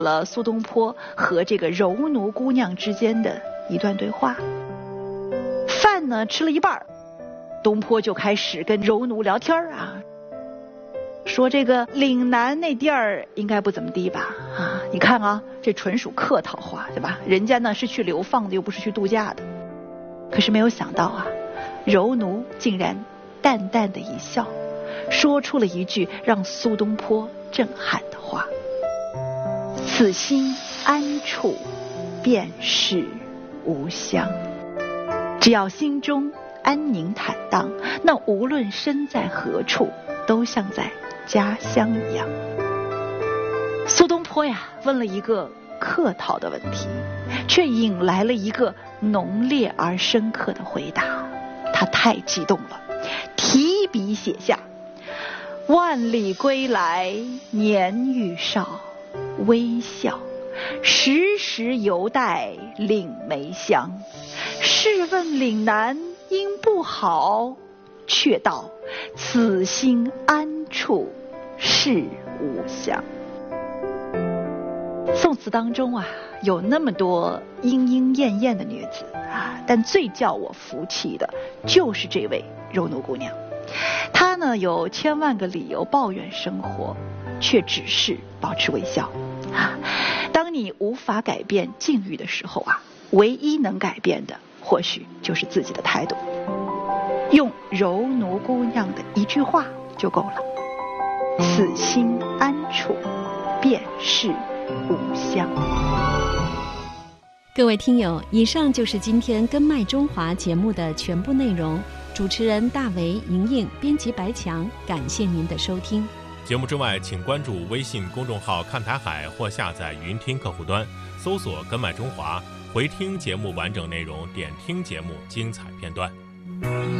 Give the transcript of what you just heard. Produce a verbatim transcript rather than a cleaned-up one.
了苏东坡和这个柔奴姑娘之间的一段对话。饭呢吃了一半，东坡就开始跟柔奴聊天啊，说这个岭南那地儿应该不怎么地吧？啊，你看啊，这纯属客套话，对吧？人家呢是去流放的，又不是去度假的。可是没有想到啊，柔奴竟然淡淡的一笑，说出了一句让苏东坡震撼的话：此心安处，便是吾乡。只要心中安宁坦荡，那无论身在何处，都像在家乡一样。苏东坡呀，问了一个客套的问题，却引来了一个浓烈而深刻的回答。他太激动了，提笔写下：万里归来年愈少，微笑时时犹带岭梅香。试问岭南应不好，却道此心安处是吾乡。宋词当中啊，有那么多莺莺燕燕的女子啊，但最叫我服气的就是这位柔奴姑娘。她呢有千万个理由抱怨生活，却只是保持微笑啊。当你无法改变境遇的时候啊，唯一能改变的或许就是自己的态度。用柔奴姑娘的一句话就够了：此心安处，便是吾乡。 各位听友，以上就是今天根脉中华节目的全部内容。主持人大为、莹莹，编辑白强，感谢您的收听。 节目之外，请关注微信公众号看台海或下载云听客户端，搜索根脉中华，回听节目完整内容，点听节目精彩片段。